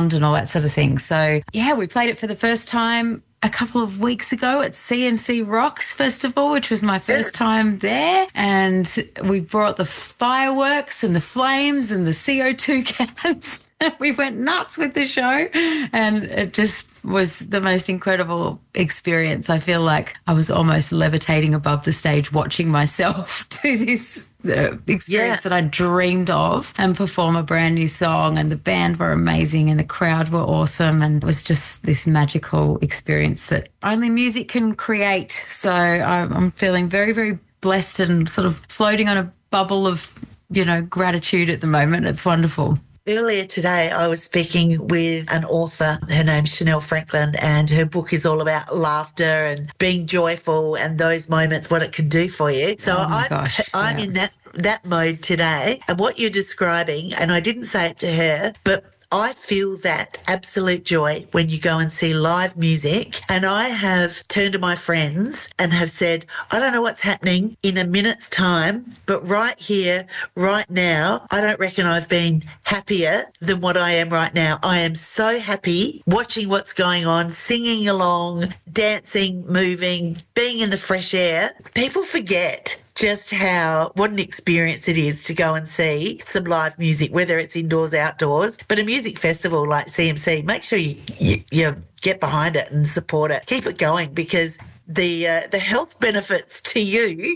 sound and all that sort of thing. So, yeah, we played it for the first time a couple of weeks ago at CMC Rocks Festival, which was my first time there. And we brought the fireworks and the flames and the CO2 cans. We went nuts with the show, and it just was the most incredible experience. I feel like I was almost levitating above the stage watching myself do this experience that I dreamed of and perform a brand new song, and the band were amazing and the crowd were awesome, and it was just this magical experience that only music can create. So I'm feeling very, very blessed and sort of floating on a bubble of, gratitude at the moment. It's wonderful. Earlier today, I was speaking with an author. Her name's Chanel Franklin, and her book is all about laughter and being joyful and those moments, what it can do for you. So I'm in that mode today. And what you're describing, and I didn't say it to her, but I feel that absolute joy when you go and see live music. And I have turned to my friends and have said, I don't know what's happening in a minute's time, but right here, right now, I don't reckon I've been happier than what I am right now. I am so happy watching what's going on, singing along, dancing, moving, being in the fresh air. People forget just what an experience it is to go and see some live music, whether it's indoors, outdoors. But a music festival like CMC, make sure you get behind it and support it. Keep it going, because the health benefits to you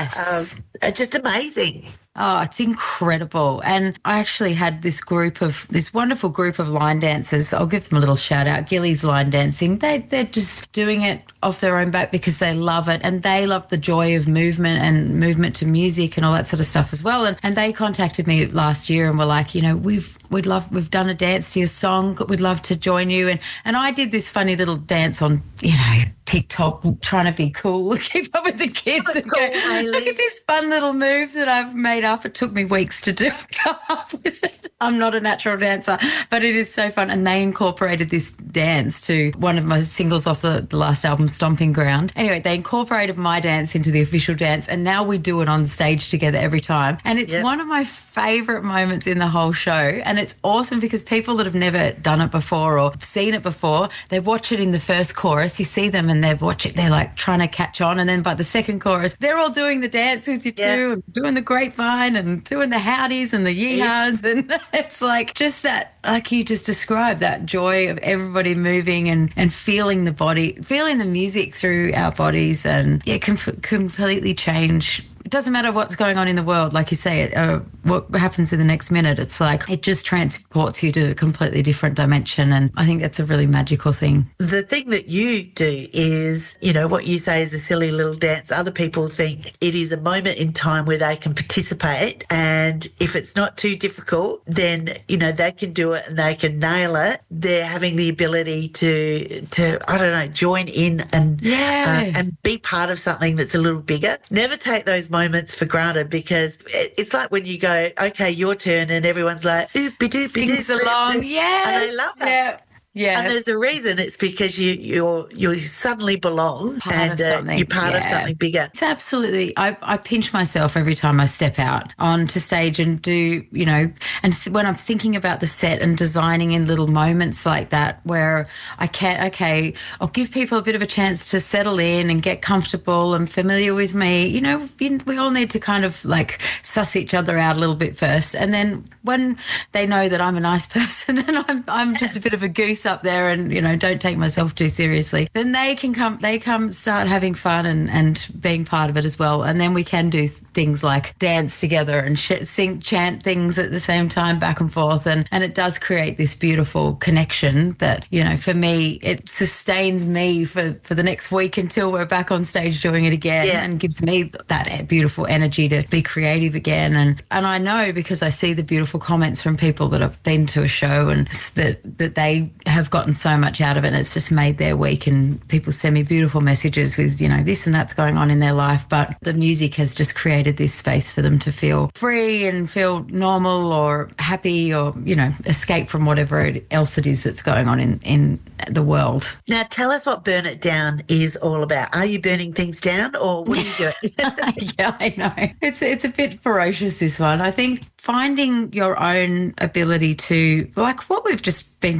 are just amazing. Oh, it's incredible. And I actually had this wonderful group of line dancers. I'll give them a little shout out. Gilly's Line Dancing. They're just doing it off their own back because they love it, and they love the joy of movement and movement to music and all that sort of stuff as well. And they contacted me last year and were like, we've done a dance to your song. We'd love to join you. And I did this funny little dance on, TikTok, trying to be cool, keep up with the kids and go, look at this fun little move that I've made up. It took me weeks to come up with it. I'm not a natural dancer, but it is so fun. And they incorporated this dance to one of my singles off the last album, Stomping Ground. Anyway, they incorporated my dance into the official dance, and now we do it on stage together every time. And it's one of my favourite moments in the whole show. And it's awesome because people that have never done it before or seen it before, they watch it in the first chorus. You see them and they're like trying to catch on. And then by the second chorus, they're all doing the dance with you too, and doing the grapevine and doing the howdies and the yeehaws. And it's like just that, like you just described, that joy of everybody moving and feeling the body, feeling the music through our bodies, and completely change. It doesn't matter what's going on in the world, like you say, what happens in the next minute. It's like it just transports you to a completely different dimension, and I think that's a really magical thing. The thing that you do is, what you say is a silly little dance. Other people think it is a moment in time where they can participate, and if it's not too difficult, then, they can do it and they can nail it. They're having the ability to I don't know, join in and be part of something that's a little bigger. Never take those moments for granted, because it's like when you go, okay, your turn, and everyone's like, oop-a-doop-a-doop, sings along, and they love it. Yeah. And there's a reason. It's because you suddenly belong, and you're part of something bigger. It's absolutely. I pinch myself every time I step out onto stage and do, and when I'm thinking about the set and designing in little moments like that where I'll give people a bit of a chance to settle in and get comfortable and familiar with me. We all need to kind of like suss each other out a little bit first, and then when they know that I'm a nice person and I'm just a bit of a goose up there and, don't take myself too seriously, then they come start having fun and being part of it as well. And then we can do things like dance together and chant things at the same time back and forth. And it does create this beautiful connection that, for me, it sustains me for the next week until we're back on stage doing it again, and gives me that beautiful energy to be creative again. And I know, because I see the beautiful comments from people that have been to a show and that they have gotten so much out of it, and it's just made their week, and people send me beautiful messages with, this and that's going on in their life, but the music has just created this space for them to feel free and feel normal or happy or, escape from whatever else it is that's going on in the world. Now, tell us what Burn It Down is all about. Are you burning things down, or what are you doing? Yeah, I know. It's a bit ferocious, this one. I think finding your own ability to, like what we've just been